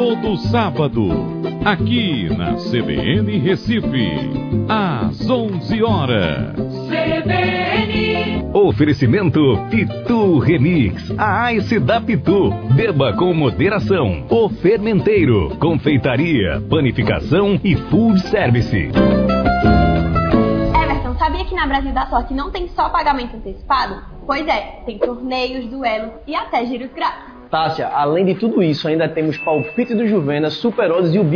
todo sábado, aqui na CBN Recife, às 11 horas. CBN. Oferecimento Pitu Remix, a Ice da Pitu. Beba com moderação. O Fermenteiro, confeitaria, panificação e food service. Everton, sabia que na Brasil da Sorte não tem só pagamento antecipado? Pois é, tem torneios, duelos e até giros grátis. Tássia, além de tudo isso, ainda temos palpite do Juvena, Super Odds e o